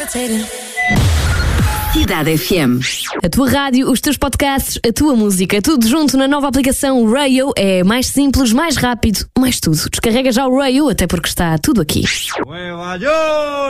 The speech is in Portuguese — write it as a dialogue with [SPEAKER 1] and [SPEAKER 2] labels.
[SPEAKER 1] Cidade FM. A tua rádio, os teus podcasts, a tua música, tudo junto na nova aplicação Rayo. É mais simples, mais rápido, mais tudo. Descarrega já o Rayo, até porque está tudo aqui.